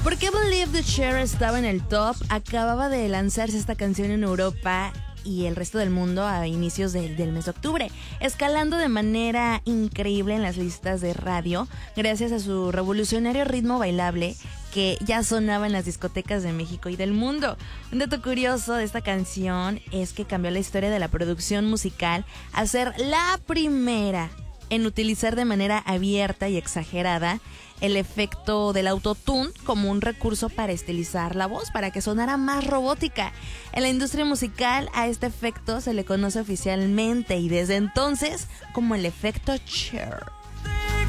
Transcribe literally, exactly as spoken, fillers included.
¿Por qué Believe the Cher estaba en el top? Acababa de lanzarse esta canción en Europa y el resto del mundo a inicios del, del mes de octubre, escalando de manera increíble en las listas de radio gracias a su revolucionario ritmo bailable que ya sonaba en las discotecas de México y del mundo. Un dato curioso de esta canción es que cambió la historia de la producción musical a ser la primera en utilizar de manera abierta y exagerada el efecto del autotune como un recurso para estilizar la voz, para que sonara más robótica. En la industria musical a este efecto se le conoce oficialmente y desde entonces como el efecto Cher.